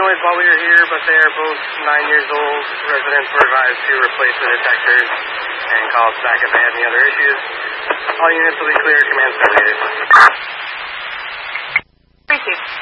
noise while we were here, but they are both 9 years old. Residents were advised to replace the detectors and call us back if they had any other issues. All units will be clear. Command 78. Received.